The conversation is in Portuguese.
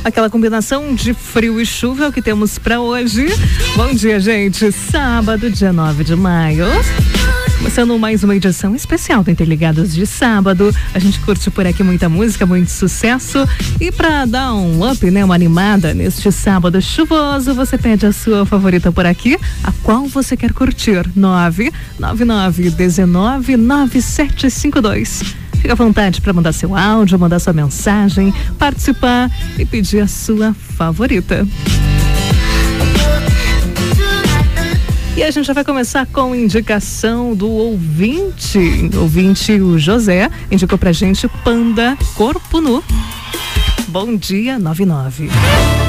Aquela combinação de frio e chuva é o que temos para hoje. Bom dia, gente. Sábado, dia 9 de maio. Começando mais uma edição especial do Interligados de sábado. A gente curte por aqui muita música, muito sucesso. E para dar um up, né, uma animada neste sábado chuvoso, você pede a sua favorita por aqui, a qual você quer curtir. 999199752. Fica à vontade para mandar seu áudio, mandar sua mensagem, participar e pedir a sua favorita. E a gente já vai começar com indicação do ouvinte. O José indicou pra gente Panda Corpo Nu. Bom dia, 99.